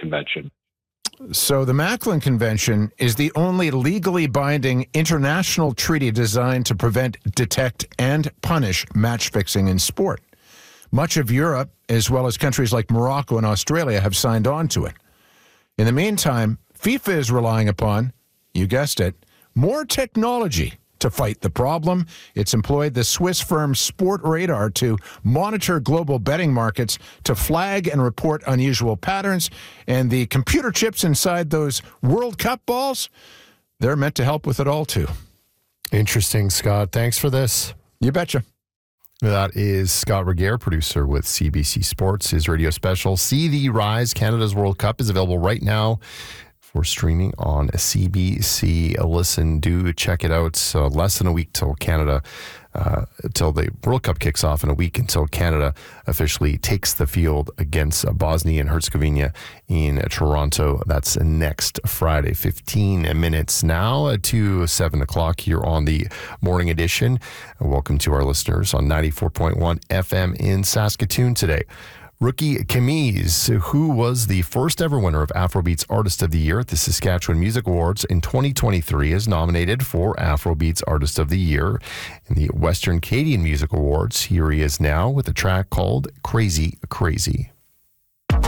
Convention. So the Macklin Convention is the only legally binding international treaty designed to prevent, detect, and punish match fixing in sport. Much of Europe, as well as countries like Morocco and Australia, have signed on to it. In the meantime, FIFA is relying upon, you guessed it, more technology to fight the problem. It's employed the Swiss firm Sportradar to monitor global betting markets, to flag and report unusual patterns. And the computer chips inside those World Cup balls, they're meant to help with it all, too. Interesting, Scott. Thanks for this. You betcha. That is Scott Regehr, producer with CBC Sports. His radio special, See the Rise, Canada's World Cup, is available right now for streaming on CBC. Listen, do check it out. So less than a week till Canada, till the World Cup kicks off, in a week until Canada officially takes the field against Bosnia and Herzegovina in Toronto. That's next Friday. 15 minutes now to 7 o'clock here on the morning edition. Welcome to our listeners on 94.1 FM in Saskatoon today. Rookie Camille, who was the first ever winner of Afrobeats Artist of the Year at the Saskatchewan Music Awards in 2023, is nominated for Afrobeats Artist of the Year in the Western Canadian Music Awards. Here he is now with a track called Crazy Crazy.